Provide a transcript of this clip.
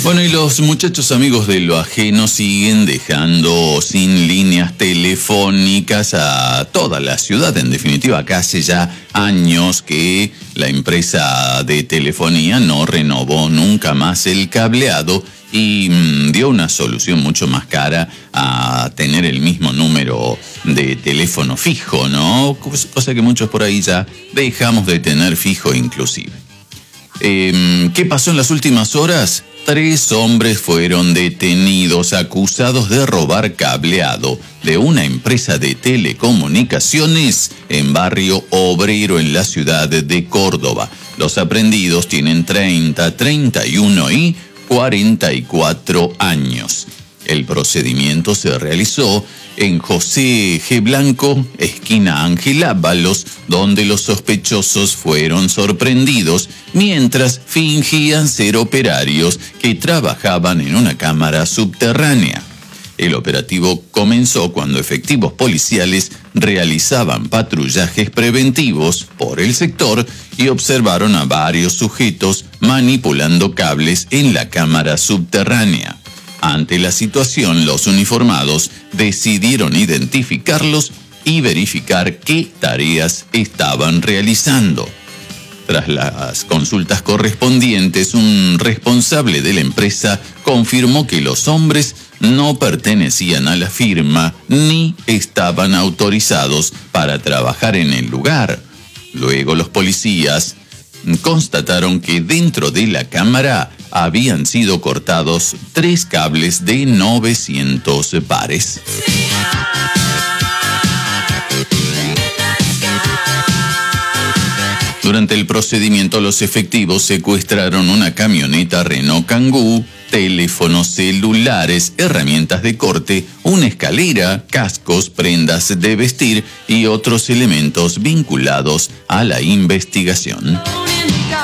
Bueno, y los muchachos amigos de lo ajeno siguen dejando sin líneas telefónicas a toda la ciudad. En definitiva, acá hace ya años que la empresa de telefonía no renovó nunca más el cableado y dio una solución mucho más cara a tener el mismo número de teléfono fijo, ¿no? Cosa que muchos por ahí ya dejamos de tener fijo inclusive. ¿Qué pasó en las últimas horas? 3 hombres fueron detenidos acusados de robar cableado de una empresa de telecomunicaciones en Barrio Obrero en la ciudad de Córdoba. Los aprehendidos tienen 30, 31 y 44 años. El procedimiento se realizó en José G. Blanco, esquina Ángel Ábalos, donde los sospechosos fueron sorprendidos mientras fingían ser operarios que trabajaban en una cámara subterránea. El operativo comenzó cuando efectivos policiales realizaban patrullajes preventivos por el sector y observaron a varios sujetos manipulando cables en la cámara subterránea. Ante la situación, los uniformados decidieron identificarlos y verificar qué tareas estaban realizando. Tras las consultas correspondientes, un responsable de la empresa confirmó que los hombres no pertenecían a la firma ni estaban autorizados para trabajar en el lugar. Luego los policías constataron que dentro de la cámara habían sido cortados 3 cables de 900 pares. Durante el procedimiento, los efectivos secuestraron una camioneta Renault Kangoo, teléfonos celulares, herramientas de corte, una escalera, cascos, prendas de vestir y otros elementos vinculados a la investigación.